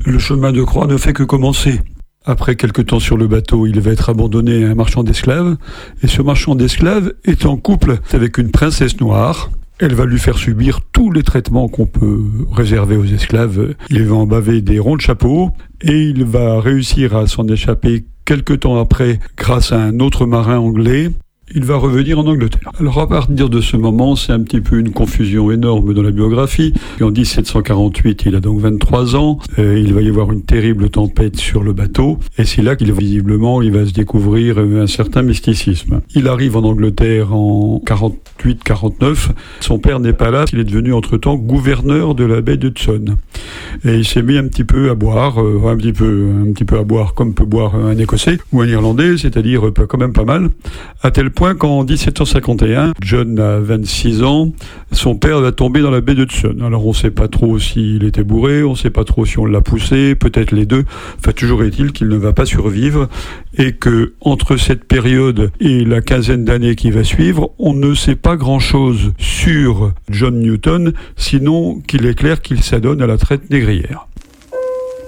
Le chemin de croix ne fait que commencer. Après quelque temps sur le bateau, il va être abandonné à un marchand d'esclaves, et ce marchand d'esclaves est en couple avec une princesse noire. Elle va lui faire subir tous les traitements qu'on peut réserver aux esclaves. Il va en baver des ronds de chapeau, et il va réussir à s'en échapper quelque temps après grâce à un autre marin anglais. Il va revenir en Angleterre. Alors à partir de ce moment, c'est un petit peu une confusion énorme dans la biographie. En 1748, il a donc 23 ans. Il va y avoir une terrible tempête sur le bateau. Et c'est là qu'il va se découvrir un certain mysticisme. Il arrive en Angleterre en 48-49. Son père n'est pas là. Il est devenu entre-temps gouverneur de la baie d'Hudson. Et il s'est mis un petit peu à boire, un petit peu à boire comme peut boire un Écossais ou un Irlandais, c'est-à-dire quand même pas mal, à tel point qu'en 1751, John a 26 ans, son père va tomber dans la baie d'Hudson. Alors on ne sait pas trop s'il était bourré, on ne sait pas trop si on l'a poussé, peut-être les deux. Enfin, toujours est-il qu'il ne va pas survivre et que entre cette période et la quinzaine d'années qui va suivre, on ne sait pas grand-chose sur John Newton, sinon qu'il est clair qu'il s'adonne à la traite négrière.